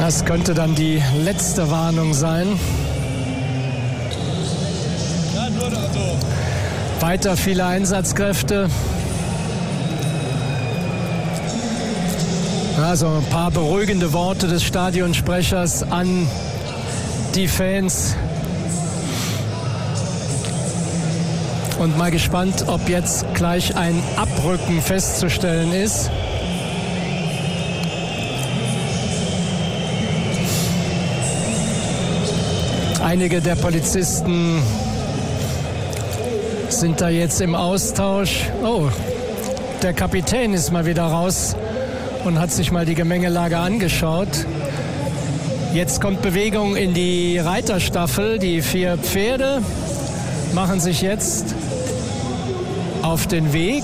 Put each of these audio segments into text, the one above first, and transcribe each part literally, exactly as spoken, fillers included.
Das könnte dann die letzte Warnung sein. Weiter viele Einsatzkräfte. Also ein paar beruhigende Worte des Stadionsprechers an die Fans. Und mal gespannt, ob jetzt gleich ein Abrücken festzustellen ist. Einige der Polizisten sind da jetzt im Austausch. Oh, der Kapitän ist mal wieder raus und hat sich mal die Gemengelage angeschaut. Jetzt kommt Bewegung in die Reiterstaffel. Die vier Pferde machen sich jetzt auf den Weg.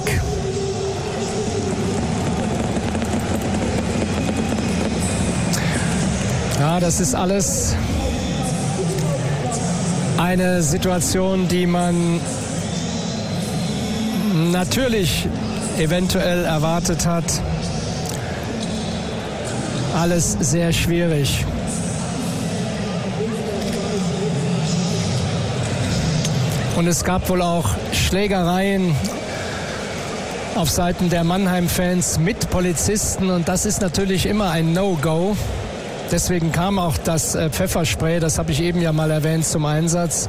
Ja, das ist alles eine Situation, die man natürlich eventuell erwartet hat. Alles sehr schwierig. Und es gab wohl auch Schlägereien auf Seiten der Mannheim-Fans mit Polizisten. Und das ist natürlich immer ein No-Go. Deswegen kam auch das äh, Pfefferspray, das habe ich eben ja mal erwähnt, zum Einsatz.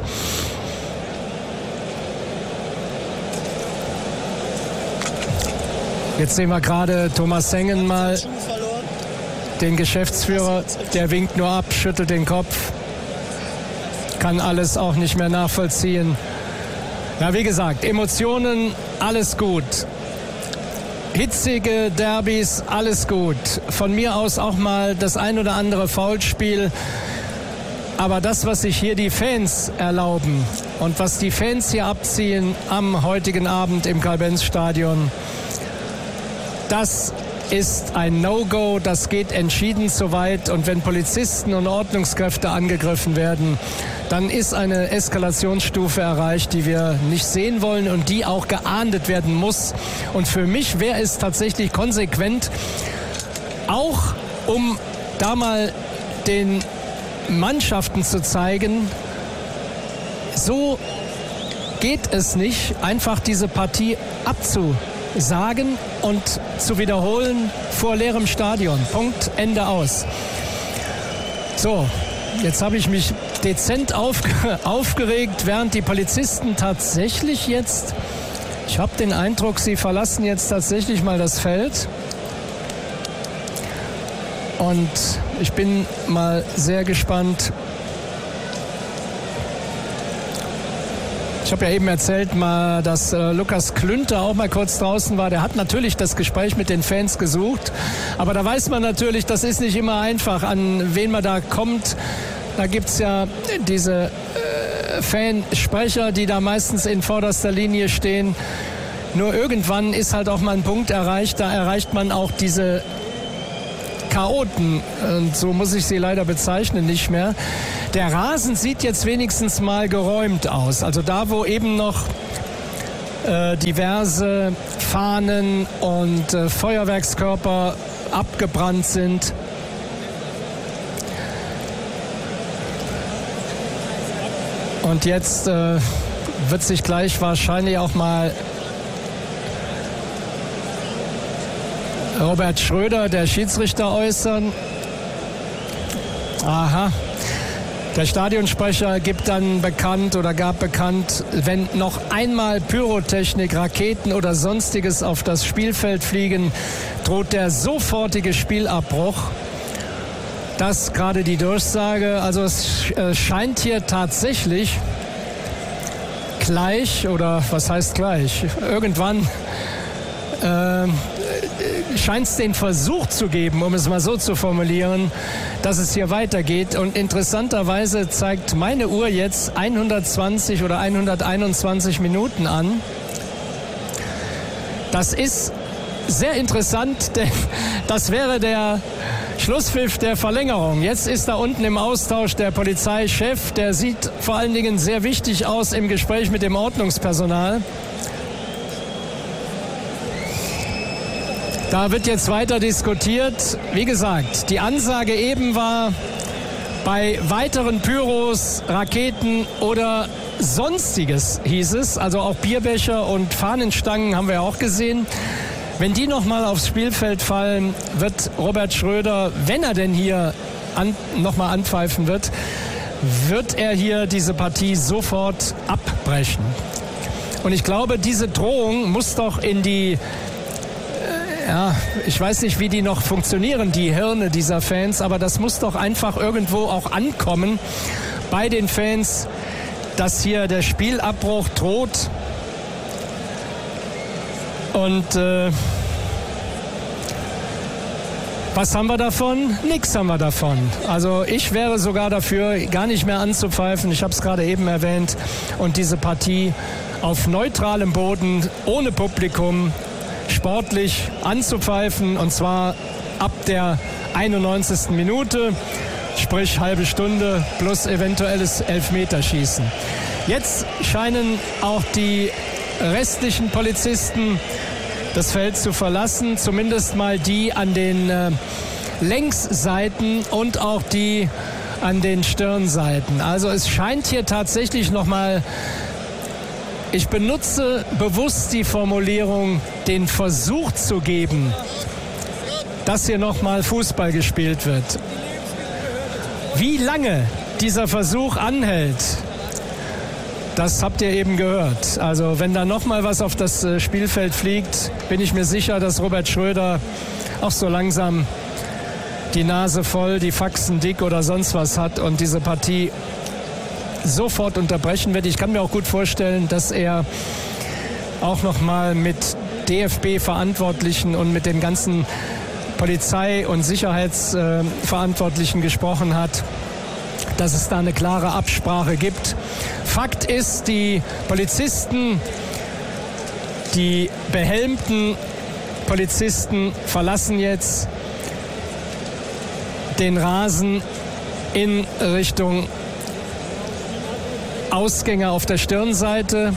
Jetzt sehen wir gerade Thomas Sengen mal, den Geschäftsführer, der winkt nur ab, schüttelt den Kopf, kann alles auch nicht mehr nachvollziehen. Ja, wie gesagt, Emotionen, alles gut. Hitzige Derbys, alles gut. Von mir aus auch mal das ein oder andere Foulspiel. Aber das, was sich hier die Fans erlauben und was die Fans hier abziehen am heutigen Abend im Carl-Benz-Stadion, das ist ein No-Go, das geht entschieden zu weit. Und wenn Polizisten und Ordnungskräfte angegriffen werden, dann ist eine Eskalationsstufe erreicht, die wir nicht sehen wollen und die auch geahndet werden muss. Und für mich wäre es tatsächlich konsequent, auch um da mal den Mannschaften zu zeigen, so geht es nicht, einfach diese Partie abzusagen und zu wiederholen vor leerem Stadion. Punkt, Ende, aus. So, jetzt habe ich mich dezent aufge- aufgeregt, während die Polizisten tatsächlich jetzt, ich habe den Eindruck, sie verlassen jetzt tatsächlich mal das Feld. Und ich bin mal sehr gespannt. Ich habe ja eben erzählt, mal, dass äh, Lukas Klünter auch mal kurz draußen war. Der hat natürlich das Gespräch mit den Fans gesucht. Aber da weiß man natürlich, das ist nicht immer einfach, an wen man da kommt. Da gibt es ja diese äh, Fansprecher, die da meistens in vorderster Linie stehen. Nur irgendwann ist halt auch mal ein Punkt erreicht. Da erreicht man auch diese Chaoten, und so muss ich sie leider bezeichnen, nicht mehr. Der Rasen sieht jetzt wenigstens mal geräumt aus. Also da, wo eben noch äh, diverse Fahnen und äh, Feuerwerkskörper abgebrannt sind. Und jetzt äh, wird sich gleich wahrscheinlich auch mal Robert Schröder, der Schiedsrichter, äußern. Aha. Der Stadionsprecher gibt dann bekannt oder gab bekannt, wenn noch einmal Pyrotechnik, Raketen oder Sonstiges auf das Spielfeld fliegen, droht der sofortige Spielabbruch. Das gerade die Durchsage. Also es scheint hier tatsächlich gleich, oder was heißt gleich, irgendwann äh, scheint es den Versuch zu geben, um es mal so zu formulieren, dass es hier weitergeht. Und interessanterweise zeigt meine Uhr jetzt hundertzwanzig oder hunderteinundzwanzig Minuten an. Das ist sehr interessant, denn das wäre der Schlusspfiff der Verlängerung. Jetzt ist da unten im Austausch der Polizeichef. Der sieht vor allen Dingen sehr wichtig aus im Gespräch mit dem Ordnungspersonal. Da wird jetzt weiter diskutiert. Wie gesagt, die Ansage eben war, bei weiteren Pyros, Raketen oder Sonstiges hieß es, also auch Bierbecher und Fahnenstangen haben wir auch gesehen. Wenn die nochmal aufs Spielfeld fallen, wird Robert Schröder, wenn er denn hier an, nochmal anpfeifen wird, wird er hier diese Partie sofort abbrechen. Und ich glaube, diese Drohung muss doch in die, äh, ja, ich weiß nicht, wie die noch funktionieren, die Hirne dieser Fans, aber das muss doch einfach irgendwo auch ankommen bei den Fans, dass hier der Spielabbruch droht. Und äh, was haben wir davon? Nix haben wir davon. Also ich wäre sogar dafür, gar nicht mehr anzupfeifen. Ich habe es gerade eben erwähnt. Und diese Partie auf neutralem Boden, ohne Publikum, sportlich anzupfeifen. Und zwar ab der einundneunzigsten Minute, sprich halbe Stunde plus eventuelles Elfmeterschießen. Jetzt scheinen auch die restlichen Polizisten das Feld zu verlassen, zumindest mal die an den äh, Längsseiten und auch die an den Stirnseiten. Also es scheint hier tatsächlich nochmal, ich benutze bewusst die Formulierung, den Versuch zu geben, dass hier nochmal Fußball gespielt wird. Wie lange dieser Versuch anhält, das habt ihr eben gehört. Also wenn da noch mal was auf das Spielfeld fliegt, bin ich mir sicher, dass Robert Schröder auch so langsam die Nase voll, die Faxen dick oder sonst was hat und diese Partie sofort unterbrechen wird. Ich kann mir auch gut vorstellen, dass er auch noch mal mit D F B-Verantwortlichen und mit den ganzen Polizei- und Sicherheitsverantwortlichen gesprochen hat, dass es da eine klare Absprache gibt. Fakt ist, die Polizisten, die behelmten Polizisten verlassen jetzt den Rasen in Richtung Ausgänge auf der Stirnseite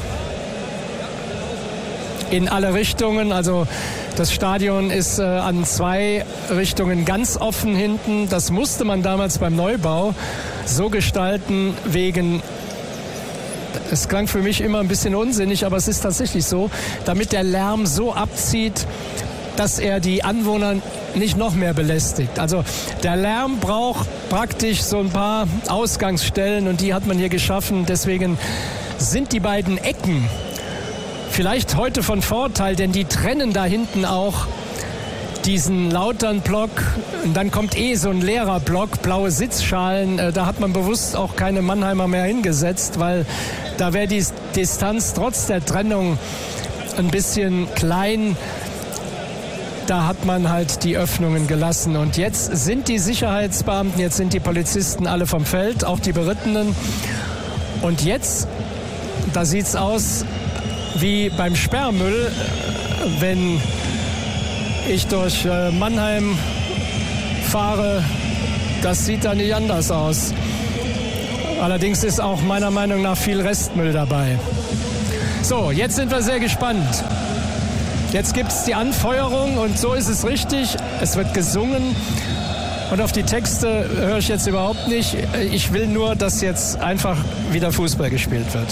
in alle Richtungen. Also das Stadion ist äh, an zwei Richtungen ganz offen hinten. Das musste man damals beim Neubau so gestalten wegen, es klang für mich immer ein bisschen unsinnig, aber es ist tatsächlich so, damit der Lärm so abzieht, dass er die Anwohner nicht noch mehr belästigt. Also der Lärm braucht praktisch so ein paar Ausgangsstellen und die hat man hier geschaffen. Deswegen sind die beiden Ecken vielleicht heute von Vorteil, denn die trennen da hinten auch diesen Lautern-Block. Und dann kommt eh so ein leerer Block, blaue Sitzschalen. Da hat man bewusst auch keine Mannheimer mehr hingesetzt, weil da wäre die Distanz trotz der Trennung ein bisschen klein. Da hat man halt die Öffnungen gelassen. Und jetzt sind die Sicherheitsbeamten, jetzt sind die Polizisten alle vom Feld, auch die Berittenen. Und jetzt, da sieht es aus wie beim Sperrmüll, wenn ich durch Mannheim fahre, das sieht da nicht anders aus. Allerdings ist auch meiner Meinung nach viel Restmüll dabei. So, jetzt sind wir sehr gespannt. Jetzt gibt es die Anfeuerung und so ist es richtig. Es wird gesungen und auf die Texte höre ich jetzt überhaupt nicht. Ich will nur, dass jetzt einfach wieder Fußball gespielt wird.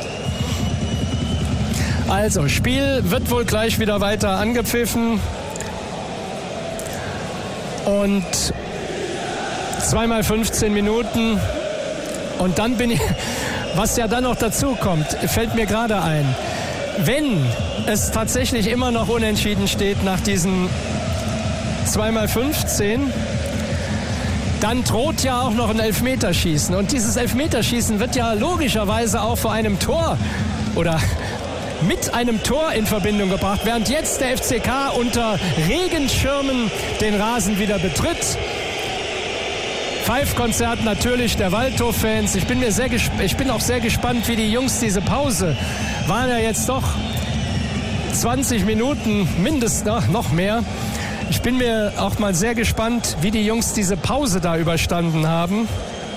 Also, Spiel wird wohl gleich wieder weiter angepfiffen. Und zweimal fünfzehn Minuten. Und dann bin ich, was ja dann noch dazu kommt, fällt mir gerade ein. Wenn es tatsächlich immer noch unentschieden steht nach diesen zweimal fünfzehn, dann droht ja auch noch ein Elfmeterschießen. Und dieses Elfmeterschießen wird ja logischerweise auch vor einem Tor oder mit einem Tor in Verbindung gebracht, während jetzt der F C K unter Regenschirmen den Rasen wieder betritt. Pfeifkonzert natürlich der Waldhof-Fans. Ich bin mir sehr gesp- ich bin auch sehr gespannt, wie die Jungs diese Pause, waren ja jetzt doch zwanzig Minuten mindestens, noch mehr. Ich bin mir auch mal sehr gespannt, wie die Jungs diese Pause da überstanden haben.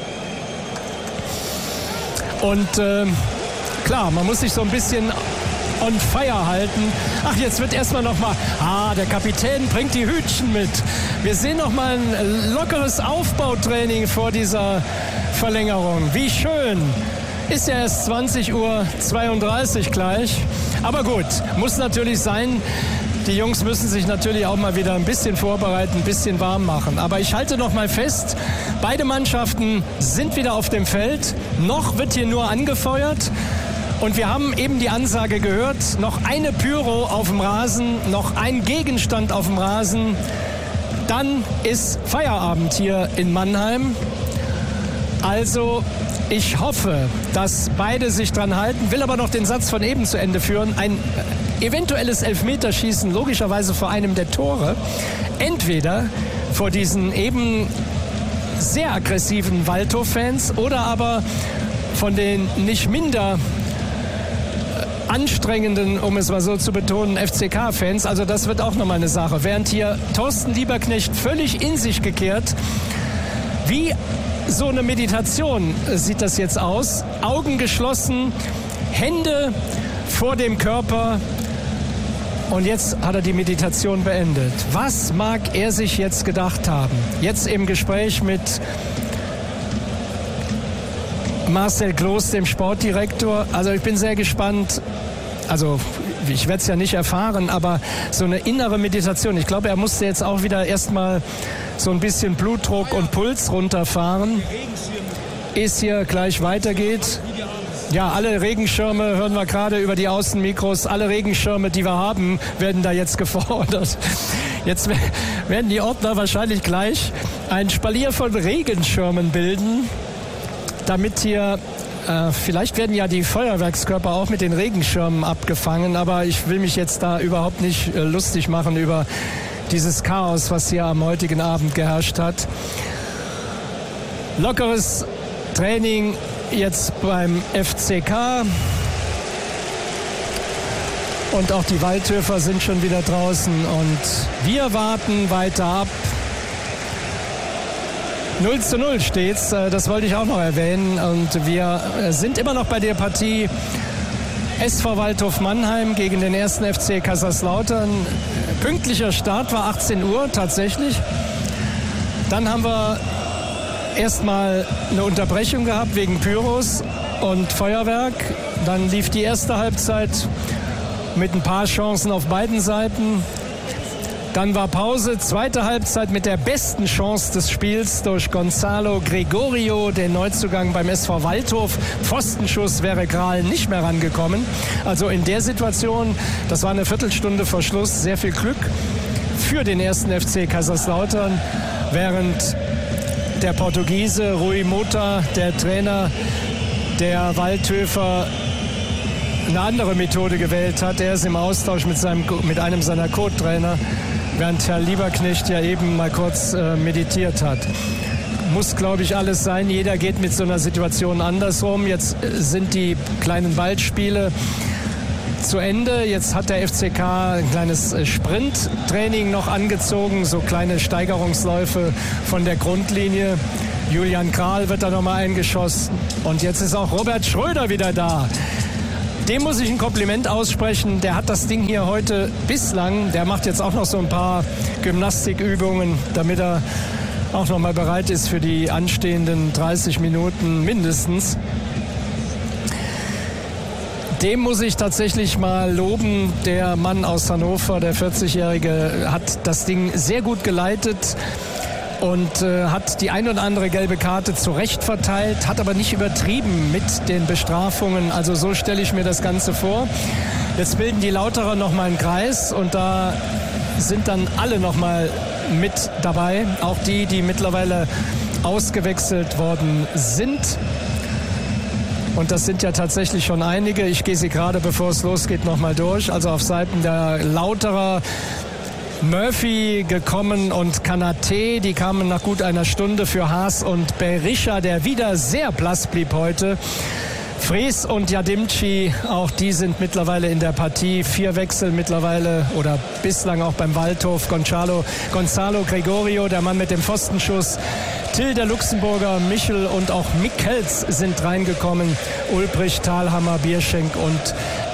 Und äh, klar, man muss sich so ein bisschen on fire halten. Ach, jetzt wird erstmal nochmal, ah, der Kapitän bringt die Hütchen mit. Wir sehen nochmal ein lockeres Aufbautraining vor dieser Verlängerung. Wie schön. Ist ja erst zwanzig Uhr zweiunddreißig gleich. Aber gut, muss natürlich sein. Die Jungs müssen sich natürlich auch mal wieder ein bisschen vorbereiten, ein bisschen warm machen. Aber ich halte noch mal fest, beide Mannschaften sind wieder auf dem Feld. Noch wird hier nur angefeuert. Und wir haben eben die Ansage gehört, noch eine Pyro auf dem Rasen, noch ein Gegenstand auf dem Rasen. Dann ist Feierabend hier in Mannheim. Also ich hoffe, dass beide sich dran halten, will aber noch den Satz von eben zu Ende führen. Ein eventuelles Elfmeterschießen logischerweise vor einem der Tore. Entweder vor diesen eben sehr aggressiven Waldhof-Fans oder aber von den nicht minder anstrengenden, um es mal so zu betonen, F C K-Fans. Also das wird auch nochmal eine Sache. Während hier Thorsten Lieberknecht völlig in sich gekehrt, wie so eine Meditation sieht das jetzt aus. Augen geschlossen, Hände vor dem Körper. Und jetzt hat er die Meditation beendet. Was mag er sich jetzt gedacht haben? Jetzt im Gespräch mit Marcel Kloß, dem Sportdirektor. Also ich bin sehr gespannt. Also ich werde es ja nicht erfahren, aber so eine innere Meditation. Ich glaube, er musste jetzt auch wieder erstmal so ein bisschen Blutdruck und Puls runterfahren, ehe es hier gleich weitergeht. Ja, alle Regenschirme, hören wir gerade über die Außenmikros, alle Regenschirme, die wir haben, werden da jetzt gefordert. Jetzt werden die Ordner wahrscheinlich gleich ein Spalier von Regenschirmen bilden, damit hier, äh, vielleicht werden ja die Feuerwerkskörper auch mit den Regenschirmen abgefangen, aber ich will mich jetzt da überhaupt nicht äh, lustig machen über dieses Chaos, was hier am heutigen Abend geherrscht hat. Lockeres Training jetzt beim F C K. Und auch die Waldhöfer sind schon wieder draußen. Und wir warten weiter ab. null zu null steht's, das wollte ich auch noch erwähnen. Und wir sind immer noch bei der Partie S V Waldhof Mannheim gegen den ersten F C Kaiserslautern. Pünktlicher Start war achtzehn Uhr tatsächlich. Dann haben wir erstmal eine Unterbrechung gehabt wegen Pyros und Feuerwerk. Dann lief die erste Halbzeit mit ein paar Chancen auf beiden Seiten. Dann war Pause, zweite Halbzeit mit der besten Chance des Spiels durch Gonzalo Gregorio, den Neuzugang beim S V Waldhof. Pfostenschuss wäre Kral nicht mehr rangekommen. Also in der Situation, das war eine Viertelstunde vor Schluss, sehr viel Glück für den ersten F C Kaiserslautern, während der Portugiese Rui Mota, der Trainer der Waldhöfer, eine andere Methode gewählt hat. Er ist im Austausch mit, seinem, mit einem seiner Co-Trainer, während Herr Lieberknecht ja eben mal kurz äh, meditiert hat. Muss, glaube ich, alles sein. Jeder geht mit so einer Situation andersrum. Jetzt sind die kleinen Ballspiele zu Ende. Jetzt hat der F C K ein kleines Sprinttraining noch angezogen, so kleine Steigerungsläufe von der Grundlinie. Julian Kral wird da nochmal eingeschossen. Und jetzt ist auch Robert Schröder wieder da. Dem muss ich ein Kompliment aussprechen. Der hat das Ding hier heute bislang, der macht jetzt auch noch so ein paar Gymnastikübungen, damit er auch noch mal bereit ist für die anstehenden dreißig Minuten mindestens. Dem muss ich tatsächlich mal loben. Der Mann aus Hannover, der vierzigjährige, hat das Ding sehr gut geleitet und äh, hat die ein oder andere gelbe Karte zu Recht verteilt, hat aber nicht übertrieben mit den Bestrafungen. Also so stelle ich mir das Ganze vor. Jetzt bilden die Lauterer noch mal einen Kreis und da sind dann alle noch mal mit dabei. Auch die, die mittlerweile ausgewechselt worden sind. Und das sind ja tatsächlich schon einige. Ich gehe sie gerade, bevor es losgeht, noch mal durch. Also auf Seiten der Lauterer Murphy gekommen und Kanate, die kamen nach gut einer Stunde für Haas und Berisha, der wieder sehr blass blieb heute. Fries und Jadimci, auch die sind mittlerweile in der Partie. Vier Wechsel mittlerweile oder bislang auch beim Waldhof. Gonzalo, Gonzalo Gregorio, der Mann mit dem Pfostenschuss. Till, der Luxemburger, Michel und auch Michels sind reingekommen. Ulbrich, Thalhammer, Bierschenk und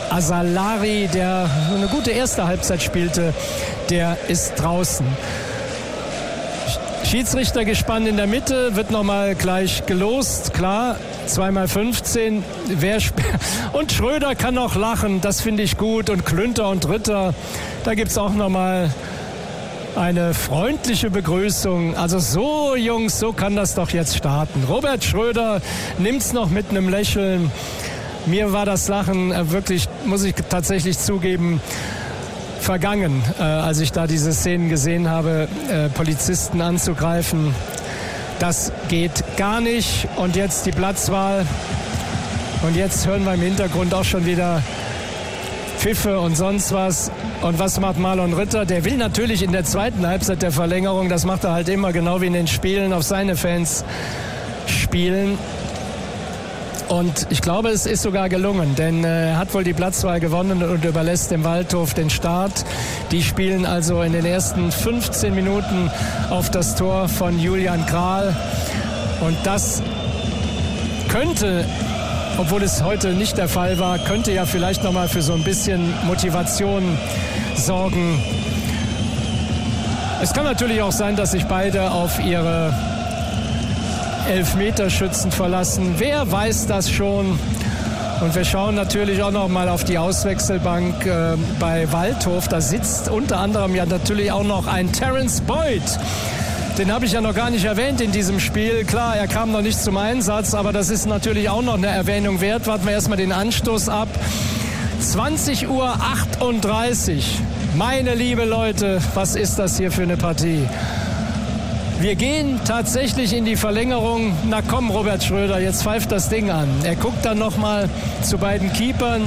Asalari, der eine gute erste Halbzeit spielte, der ist draußen. Schiedsrichter gespannt in der Mitte, wird nochmal gleich gelost, klar, zweimal fünfzehn. Wer sp- und Schröder kann noch lachen, das finde ich gut. Und Klünter und Ritter, da gibt es auch nochmal eine freundliche Begrüßung. Also so, Jungs, so kann das doch jetzt starten. Robert Schröder nimmt es noch mit einem Lächeln. Mir war das Lachen äh, wirklich, muss ich tatsächlich zugeben, vergangen, äh, als ich da diese Szenen gesehen habe, äh, Polizisten anzugreifen. Das geht gar nicht. Und jetzt die Platzwahl. Und jetzt hören wir im Hintergrund auch schon wieder Pfiffe und sonst was. Und was macht Marlon Ritter? Der will natürlich in der zweiten Halbzeit der Verlängerung, das macht er halt immer, genau wie in den Spielen, auf seine Fans spielen. Und ich glaube, es ist sogar gelungen, denn er äh, hat wohl die Platzwahl gewonnen und überlässt dem Waldhof den Start. Die spielen also in den ersten fünfzehn Minuten auf das Tor von Julian Kral. Und das könnte, obwohl es heute nicht der Fall war, könnte ja vielleicht nochmal für so ein bisschen Motivation sorgen. Es kann natürlich auch sein, dass sich beide auf ihre Elfmeterschützen verlassen. Wer weiß das schon? Und wir schauen natürlich auch noch mal auf die Auswechselbank äh, bei Waldhof. Da sitzt unter anderem ja natürlich auch noch ein Terence Boyd. Den habe ich ja noch gar nicht erwähnt in diesem Spiel. Klar, er kam noch nicht zum Einsatz, aber das ist natürlich auch noch eine Erwähnung wert. Warten wir erstmal den Anstoß ab. zwanzig Uhr achtunddreißig. Meine liebe Leute, was ist das hier für eine Partie? Wir gehen tatsächlich in die Verlängerung. Na komm, Robert Schröder, jetzt pfeift das Ding an. Er guckt dann nochmal zu beiden Keepern.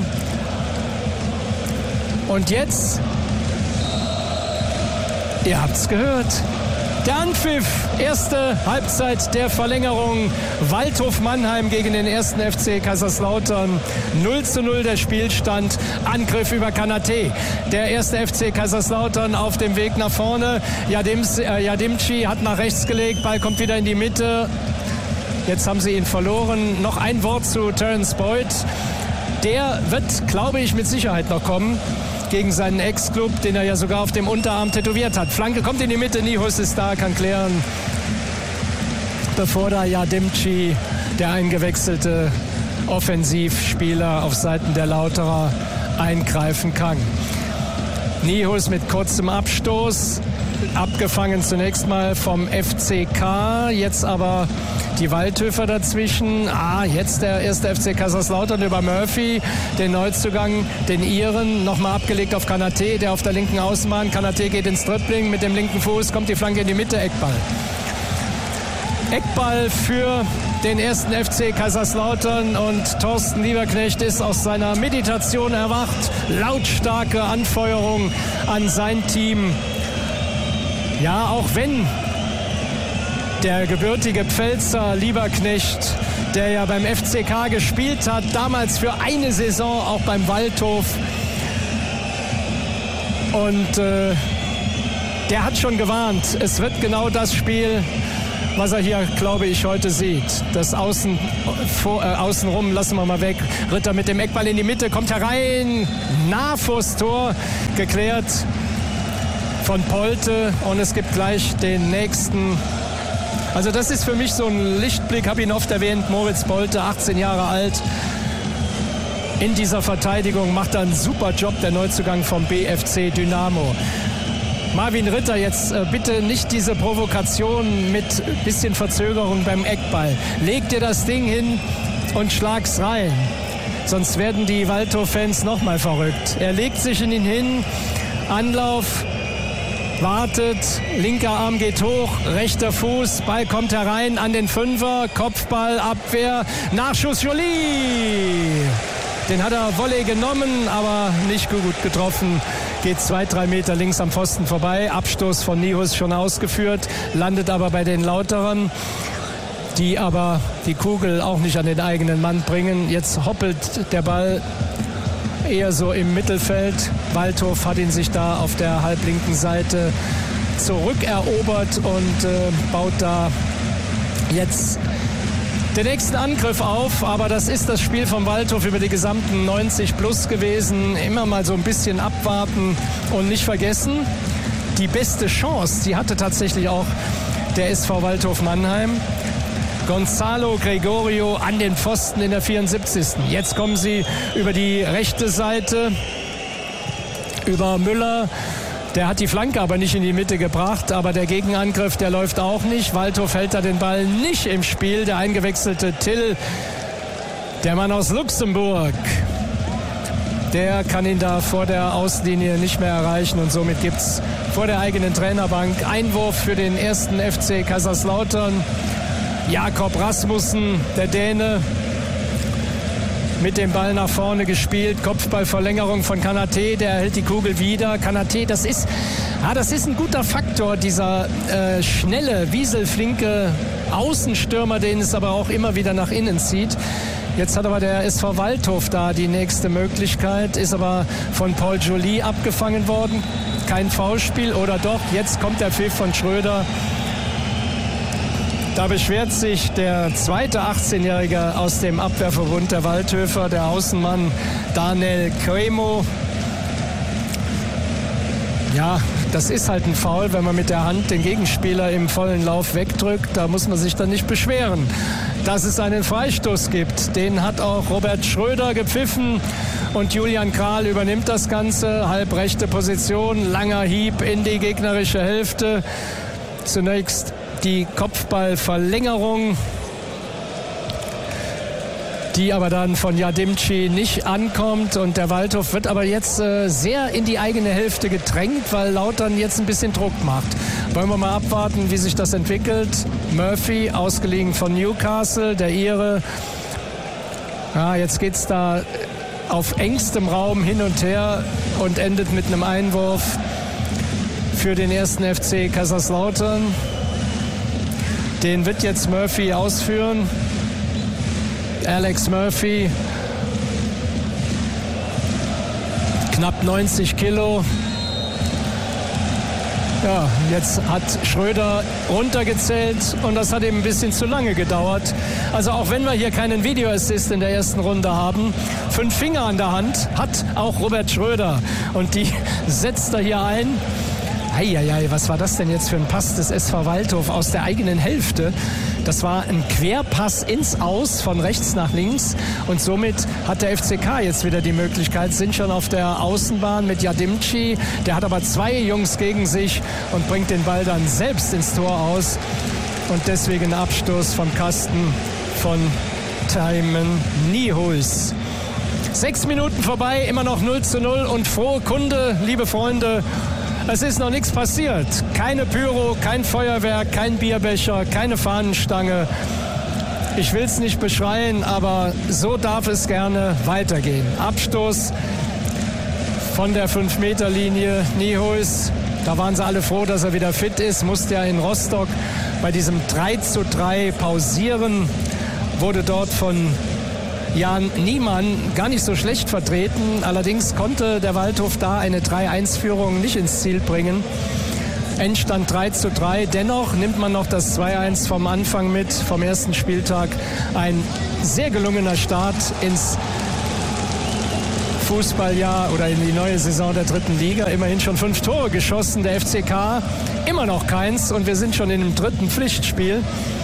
Und jetzt, ihr habt's gehört, der Anpfiff, erste Halbzeit der Verlängerung. Waldhof Mannheim gegen den ersten F C Kaiserslautern. null zu null der Spielstand. Angriff über Kanaté. Der erste F C Kaiserslautern auf dem Weg nach vorne. Yadims, äh, Yadimci hat nach rechts gelegt. Ball kommt wieder in die Mitte. Jetzt haben sie ihn verloren. Noch ein Wort zu Terence Boyd. Der wird, glaube ich, mit Sicherheit noch kommen gegen seinen Ex-Club, den er ja sogar auf dem Unterarm tätowiert hat. Flanke kommt in die Mitte, Nihus ist da, kann klären, bevor da Yadimci, der eingewechselte Offensivspieler auf Seiten der Lauterer, eingreifen kann. Nihus mit kurzem Abstoß, abgefangen zunächst mal vom F C K, jetzt aber die Waldhöfer dazwischen. Ah, jetzt der erste F C Kaiserslautern über Murphy, den Neuzugang, den Iren, nochmal abgelegt auf Kanaté, der auf der linken Außenbahn. Kanaté geht ins Dribbling, mit dem linken Fuß kommt die Flanke in die Mitte, Eckball. Eckball für den ersten F C Kaiserslautern und Thorsten Lieberknecht ist aus seiner Meditation erwacht. Lautstarke Anfeuerung an sein Team. Ja, auch wenn der gebürtige Pfälzer Lieberknecht, der ja beim F C K gespielt hat, damals für eine Saison auch beim Waldhof. Und äh, der hat schon gewarnt, es wird genau das Spiel, was er hier, glaube ich, heute sieht. Das Außen, vor, äh, Außenrum lassen wir mal weg. Ritter mit dem Eckball in die Mitte, kommt herein, nah vors Tor, geklärt von Polte. Und es gibt gleich den nächsten. Also das ist für mich so ein Lichtblick, habe ihn oft erwähnt, Moritz Polte, achtzehn Jahre alt. In dieser Verteidigung macht er einen super Job, der Neuzugang vom B F C Dynamo. Marvin Ritter, jetzt äh, bitte nicht diese Provokation mit bisschen Verzögerung beim Eckball. Leg dir das Ding hin und schlag's rein. Sonst werden die Waldhof-Fans nochmal verrückt. Er legt sich in ihn hin, Anlauf, wartet, linker Arm geht hoch, rechter Fuß, Ball kommt herein an den Fünfer, Kopfball, Abwehr, Nachschuss, Joly. Den hat er Volley genommen, aber nicht gut getroffen. Geht zwei, drei Meter links am Pfosten vorbei. Abstoß von Nihus schon ausgeführt, landet aber bei den Lauterern, die aber die Kugel auch nicht an den eigenen Mann bringen. Jetzt hoppelt der Ball eher so im Mittelfeld. Waldhof hat ihn sich da auf der halblinken Seite zurückerobert und äh, baut da jetzt den nächsten Angriff auf, aber das ist das Spiel vom Waldhof über die gesamten neunzig plus gewesen. Immer mal so ein bisschen abwarten und nicht vergessen, die beste Chance, die hatte tatsächlich auch der S V Waldhof Mannheim. Gonzalo Gregorio an den Pfosten in der vierundsiebzigsten Jetzt kommen sie über die rechte Seite, über Müller. Der hat die Flanke aber nicht in die Mitte gebracht, aber der Gegenangriff, der läuft auch nicht. Waldhof hält da den Ball nicht im Spiel. Der eingewechselte Till, der Mann aus Luxemburg, der kann ihn da vor der Auslinie nicht mehr erreichen und somit gibt es vor der eigenen Trainerbank Einwurf für den ersten F C Kaiserslautern. Jakob Rasmussen, der Däne, mit dem Ball nach vorne gespielt, Kopfballverlängerung von Kanaté, der hält die Kugel wieder. Kanaté, das ist, ah, das ist ein guter Faktor, dieser äh, schnelle, wieselflinke Außenstürmer, den es aber auch immer wieder nach innen zieht. Jetzt hat aber der S V Waldhof da die nächste Möglichkeit, ist aber von Paul Joly abgefangen worden. Kein Foulspiel oder doch, jetzt kommt der Pfiff von Schröder. Da beschwert sich der zweite achtzehnjährige aus dem Abwehrverbund der Waldhöfer, der Außenmann Daniel Cremo. Ja, das ist halt ein Foul, wenn man mit der Hand den Gegenspieler im vollen Lauf wegdrückt. Da muss man sich dann nicht beschweren, dass es einen Freistoß gibt. Den hat auch Robert Schröder gepfiffen und Julian Kral übernimmt das Ganze. Halbrechte Position, langer Hieb in die gegnerische Hälfte. Zunächst die Kopfballverlängerung, die aber dann von Jadimci nicht ankommt. Und der Waldhof wird aber jetzt äh, sehr in die eigene Hälfte gedrängt, weil Lautern jetzt ein bisschen Druck macht. Wollen wir mal abwarten, wie sich das entwickelt. Murphy, ausgeliehen von Newcastle, der Ire. Ja, jetzt geht es da auf engstem Raum hin und her und endet mit einem Einwurf für den ersten F C Kaiserslautern. Den wird jetzt Murphy ausführen. Alex Murphy, knapp neunzig Kilo. Ja, jetzt hat Schröder runtergezählt und das hat eben ein bisschen zu lange gedauert. Also auch wenn wir hier keinen Videoassist in der ersten Runde haben, fünf Finger an der Hand hat auch Robert Schröder und die setzt er hier ein. Eieiei, was war das denn jetzt für ein Pass des S V Waldhof aus der eigenen Hälfte? Das war ein Querpass ins Aus von rechts nach links und somit hat der F C K jetzt wieder die Möglichkeit, sind schon auf der Außenbahn mit Jadimci, der hat aber zwei Jungs gegen sich und bringt den Ball dann selbst ins Tor aus und deswegen Abstoß vom Kasten von Taimen Niehuis. Sechs Minuten vorbei, immer noch null zu null und frohe Kunde, liebe Freunde. Es ist noch nichts passiert. Keine Pyro, kein Feuerwerk, kein Bierbecher, keine Fahnenstange. Ich will es nicht beschreien, aber so darf es gerne weitergehen. Abstoß von der fünf Meter Linie. Niehuis, da waren sie alle froh, dass er wieder fit ist. Musste ja in Rostock bei diesem drei zu drei pausieren. Wurde dort von Jan Niemann gar nicht so schlecht vertreten. Allerdings konnte der Waldhof da eine drei eins Führung nicht ins Ziel bringen. Endstand drei zu drei. Dennoch nimmt man noch das zwei eins vom Anfang mit, vom ersten Spieltag. Ein sehr gelungener Start ins Fußballjahr oder in die neue Saison der dritten Liga. Immerhin schon fünf Tore geschossen. Der F C K immer noch keins und wir sind schon in dem dritten Pflichtspiel.